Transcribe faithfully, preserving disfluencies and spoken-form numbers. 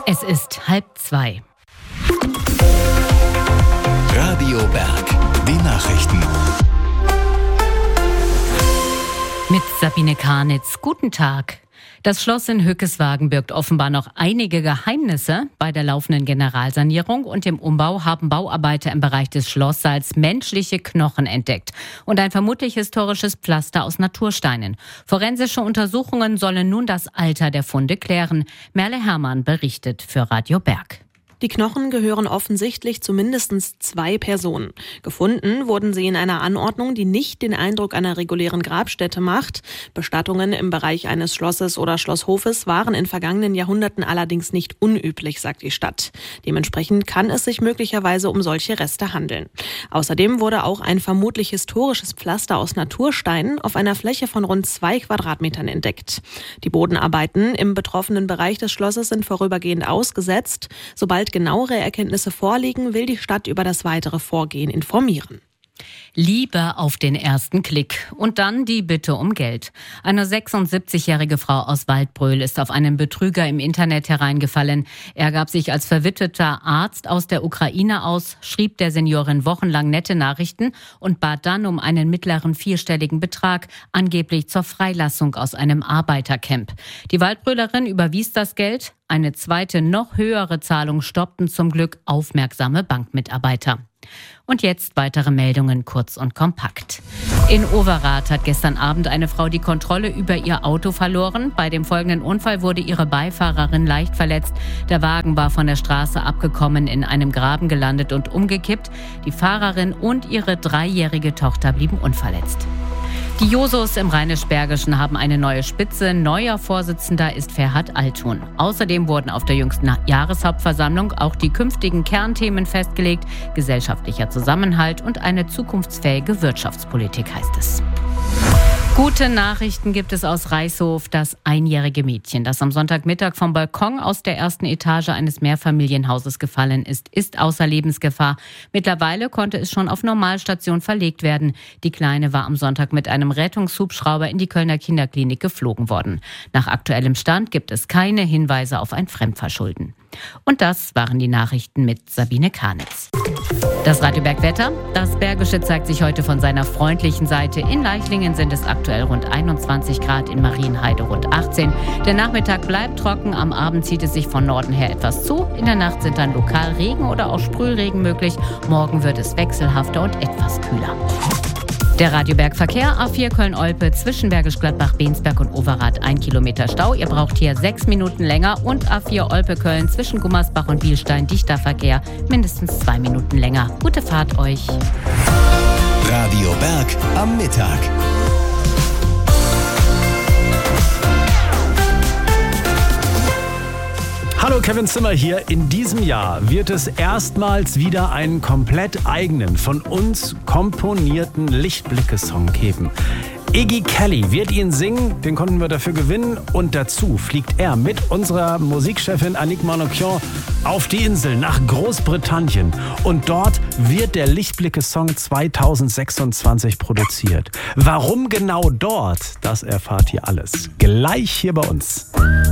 Es ist halb zwei. Radio Berg, die Nachrichten. Mit Sabine Karnitz. Guten Tag. Das Schloss in Hückeswagen birgt offenbar noch einige Geheimnisse. Bei der laufenden Generalsanierung und dem Umbau haben Bauarbeiter im Bereich des Schlosssaals menschliche Knochen entdeckt und ein vermutlich historisches Pflaster aus Natursteinen. Forensische Untersuchungen sollen nun das Alter der Funde klären. Merle Hermann berichtet für Radio Berg. Die Knochen gehören offensichtlich zu mindestens zwei Personen. Gefunden wurden sie in einer Anordnung, die nicht den Eindruck einer regulären Grabstätte macht. Bestattungen im Bereich eines Schlosses oder Schlosshofes waren in vergangenen Jahrhunderten allerdings nicht unüblich, sagt die Stadt. Dementsprechend kann es sich möglicherweise um solche Reste handeln. Außerdem wurde auch ein vermutlich historisches Pflaster aus Natursteinen auf einer Fläche von rund zwei Quadratmetern entdeckt. Die Bodenarbeiten im betroffenen Bereich des Schlosses sind vorübergehend ausgesetzt. Sobald genauere Erkenntnisse vorliegen, will die Stadt über das weitere Vorgehen informieren. Liebe auf den ersten Klick und dann die Bitte um Geld. Eine sechsundsiebzigjährige Frau aus Waldbröl ist auf einen Betrüger im Internet hereingefallen. Er gab sich als verwitweter Arzt aus der Ukraine aus, schrieb der Seniorin wochenlang nette Nachrichten und bat dann um einen mittleren vierstelligen Betrag, angeblich zur Freilassung aus einem Arbeitercamp. Die Waldbrölerin überwies das Geld. Eine zweite, noch höhere Zahlung stoppten zum Glück aufmerksame Bankmitarbeiter. Und jetzt weitere Meldungen kurz und kompakt. In Overath hat gestern Abend eine Frau die Kontrolle über ihr Auto verloren. Bei dem folgenden Unfall wurde ihre Beifahrerin leicht verletzt. Der Wagen war von der Straße abgekommen, in einem Graben gelandet und umgekippt. Die Fahrerin und ihre dreijährige Tochter blieben unverletzt. Die Jusos im Rheinisch-Bergischen haben eine neue Spitze. Neuer Vorsitzender ist Ferhat Altun. Außerdem wurden auf der jüngsten Jahreshauptversammlung auch die künftigen Kernthemen festgelegt. Gesellschaftlicher Zusammenhalt und eine zukunftsfähige Wirtschaftspolitik heißt es. Gute Nachrichten gibt es aus Reißhof. Das einjährige Mädchen, das am Sonntagmittag vom Balkon aus der ersten Etage eines Mehrfamilienhauses gefallen ist, ist außer Lebensgefahr. Mittlerweile konnte es schon auf Normalstation verlegt werden. Die Kleine war am Sonntag mit einem Rettungshubschrauber in die Kölner Kinderklinik geflogen worden. Nach aktuellem Stand gibt es keine Hinweise auf ein Fremdverschulden. Und das waren die Nachrichten mit Sabine Karnitz. Das Radio Berg Wetter. Das Bergische zeigt sich heute von seiner freundlichen Seite. In Leichlingen sind es aktuell rund einundzwanzig Grad, in Marienheide rund achtzehn. Der Nachmittag bleibt trocken, am Abend zieht es sich von Norden her etwas zu. In der Nacht sind dann lokal Regen oder auch Sprühregen möglich. Morgen wird es wechselhafter und etwas kühler. Der Radio Berg Verkehr, A vier Köln-Olpe zwischen Bergisch Gladbach, Bensberg und Overath ein Kilometer Stau. Ihr braucht hier sechs Minuten länger. Und A vier Olpe-Köln zwischen Gummersbach und Bielstein dichter Verkehr, mindestens zwei Minuten länger. Gute Fahrt euch. Radio Berg am Mittag. Hallo, Kevin Zimmer hier. In diesem Jahr wird es erstmals wieder einen komplett eigenen, von uns komponierten Lichtblicke-Song geben. Iggy Kelly wird ihn singen, den konnten wir dafür gewinnen. Und dazu fliegt er mit unserer Musikchefin Annick Manoukian auf die Insel nach Großbritannien. Und dort wird der Lichtblicke-Song zweitausendsechsundzwanzig produziert. Warum genau dort, das erfahrt ihr alles gleich hier bei uns.